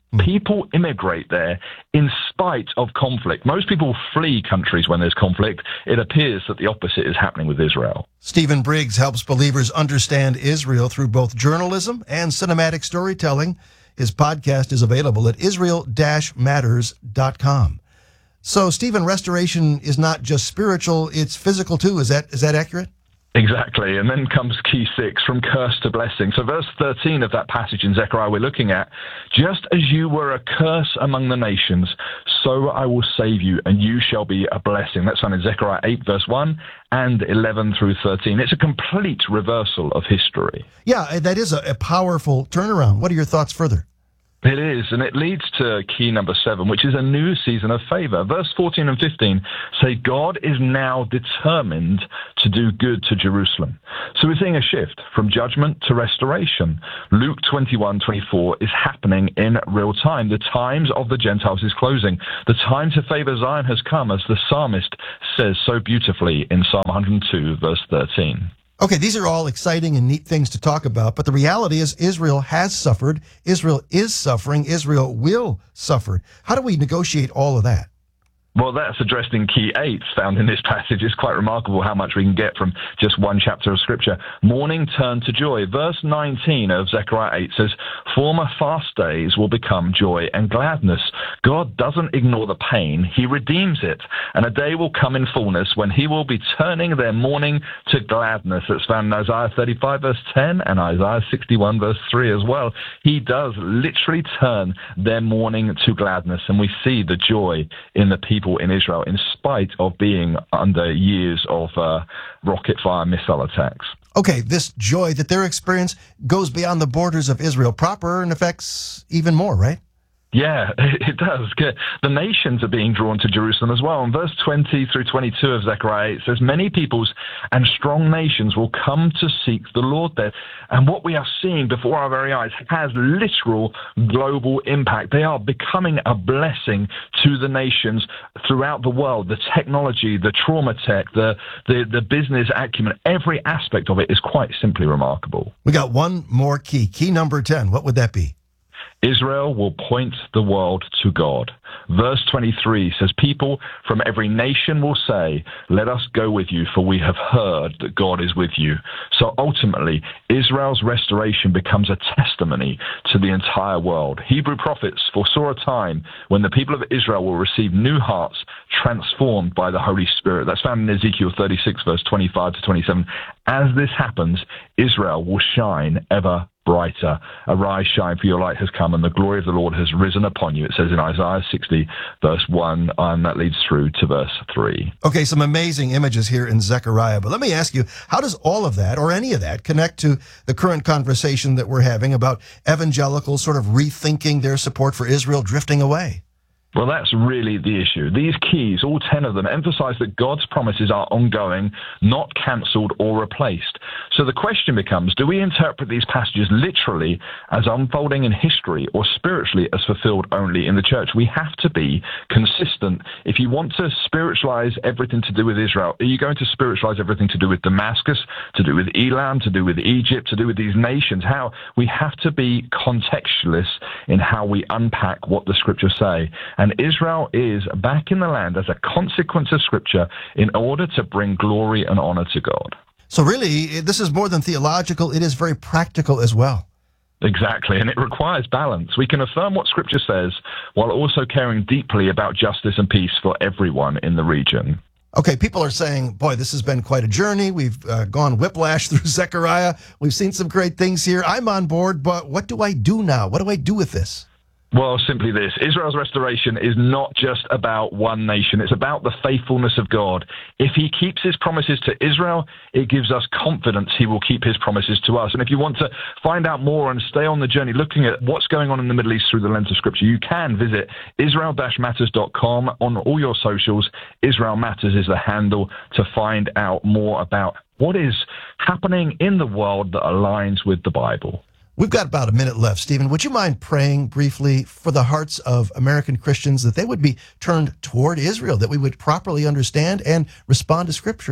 People immigrate there in spite of conflict. Most people flee countries when there's conflict. It appears that the opposite is happening with Israel. Stephen Briggs helps believers understand Israel through both journalism and cinematic storytelling. His podcast is available at israel dash matters dot com. So, Stephen, restoration is not just spiritual, it's physical too. Is that is that accurate? Exactly. And then comes key six, from curse to blessing. So verse thirteen of that passage in Zechariah we're looking at, just as you were a curse among the nations, so I will save you, and you shall be a blessing. That's found in Zechariah eight, verse one, and eleven through thirteen. It's a complete reversal of history. Yeah, that is a, a powerful turnaround. What are your thoughts further? It is, and it leads to key number seven, which is a new season of favor. Verse fourteen and fifteen say God is now determined to do good to Jerusalem. So we're seeing a shift from judgment to restoration. Luke twenty-one twenty-four is happening in real time. The times of the Gentiles is closing. The time to favor Zion has come, as the psalmist says so beautifully in Psalm one hundred two, verse thirteen. Okay, these are all exciting and neat things to talk about, but the reality is Israel has suffered, Israel is suffering, Israel will suffer. How do we negotiate all of that? Well, that's addressed in key eight found in this passage. It's quite remarkable how much we can get from just one chapter of Scripture. Mourning turned to joy. Verse nineteen of Zechariah eight says, former fast days will become joy and gladness. God doesn't ignore the pain. He redeems it. And a day will come in fullness when he will be turning their mourning to gladness. That's found in Isaiah thirty-five, verse ten, and Isaiah sixty-one, verse three as well. He does literally turn their mourning to gladness, and we see the joy in the people in Israel, in spite of being under years of uh, rocket fire missile attacks. Okay, this joy that they're experiencing goes beyond the borders of Israel proper and affects even more, right? Yeah, it does. The nations are being drawn to Jerusalem as well. In verse twenty through twenty-two of Zechariah, it says, many peoples and strong nations will come to seek the Lord there. And what we are seeing before our very eyes has literal global impact. They are becoming a blessing to the nations throughout the world. The technology, the trauma tech, the, the, the business acumen, every aspect of it is quite simply remarkable. We got one more key. Key number ten. What would that be? Israel will point the world to God. Verse twenty-three says, people from every nation will say, let us go with you, for we have heard that God is with you. So ultimately, Israel's restoration becomes a testimony to the entire world. Hebrew prophets foresaw a time when the people of Israel will receive new hearts transformed by the Holy Spirit. That's found in Ezekiel thirty-six, verse twenty-five to twenty-seven. As this happens, Israel will shine ever brighter. Arise, shine, for your light has come, and the glory of the Lord has risen upon you. It says in Isaiah sixty, verse one, and that leads through to verse three. Okay, some amazing images here in Zechariah. But let me ask you, how does all of that, or any of that, connect to the current conversation that we're having about evangelicals sort of rethinking their support for Israel, drifting away? Well, that's really the issue. These keys, all ten of them, emphasize that God's promises are ongoing, not cancelled or replaced. So the question becomes, do we interpret these passages literally as unfolding in history or spiritually as fulfilled only in the church? We have to be consistent. If you want to spiritualize everything to do with Israel, are you going to spiritualize everything to do with Damascus, to do with Elam, to do with Egypt, to do with these nations? How we have to be contextualists in how we unpack what the scriptures say. And Israel is back in the land as a consequence of Scripture in order to bring glory and honor to God. So really, this is more than theological. It is very practical as well. Exactly, and it requires balance. We can affirm what Scripture says while also caring deeply about justice and peace for everyone in the region. Okay, people are saying, boy, this has been quite a journey. We've uh, gone whiplash through Zechariah. We've seen some great things here. I'm on board, but what do I do now? What do I do with this? Well, simply this. Israel's restoration is not just about one nation. It's about the faithfulness of God. If he keeps his promises to Israel, it gives us confidence he will keep his promises to us. And if you want to find out more and stay on the journey looking at what's going on in the Middle East through the lens of Scripture, you can visit israel dash matters dot com on all your socials. Israel Matters is the handle to find out more about what is happening in the world that aligns with the Bible. We've got about a minute left. Stephen, would you mind praying briefly for the hearts of American Christians that they would be turned toward Israel, that we would properly understand and respond to Scripture?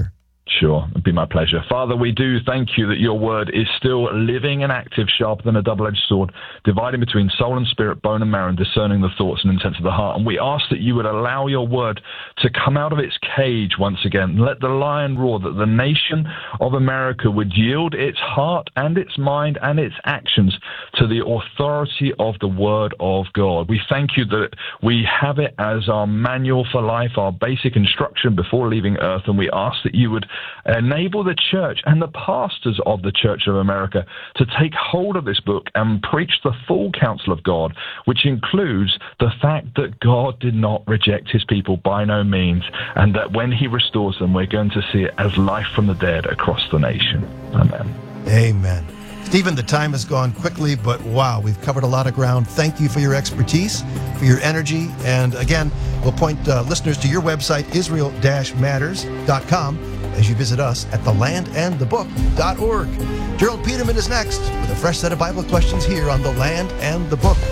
Sure, it'd be my pleasure. Father, we do thank you that your word is still living and active, sharper than a double-edged sword, dividing between soul and spirit, bone and marrow, and discerning the thoughts and intents of the heart. And we ask that you would allow your word to come out of its cage once again. Let the lion roar, that the nation of America would yield its heart and its mind and its actions to the authority of the word of God. We thank you that we have it as our manual for life, our basic instruction before leaving earth, and we ask that you would enable the church and the pastors of the Church of America to take hold of this book and preach the full counsel of God, which includes the fact that God did not reject his people by no means, and that when he restores them, we're going to see it as life from the dead across the nation. Amen. Amen. Stephen, the time has gone quickly, but wow, we've covered a lot of ground. Thank you for your expertise, for your energy, and again, we'll point uh, listeners to your website, israel dash matters dot com, as you visit us at the land and the book dot org. Gerald Peterman is next with a fresh set of Bible questions here on The Land and the Book.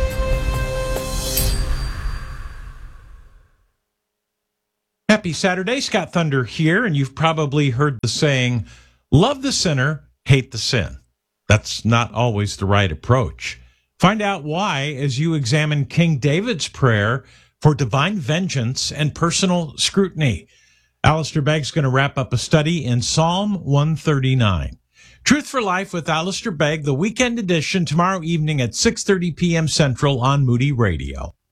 Happy Saturday, Scott Thunder here, and you've probably heard the saying, love the sinner, hate the sin. That's not always the right approach. Find out why as you examine King David's prayer for divine vengeance and personal scrutiny. Alistair Begg's going to wrap up a study in Psalm one thirty-nine. Truth for Life with Alistair Begg, the weekend edition, tomorrow evening at six thirty p.m. Central on Moody Radio.